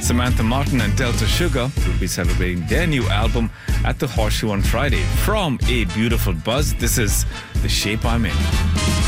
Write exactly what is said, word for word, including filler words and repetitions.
Samantha Martin and Delta Sugar will be celebrating their new album at the Horseshoe on Friday. From A Beautiful Buzz, this is The Shape I'm In.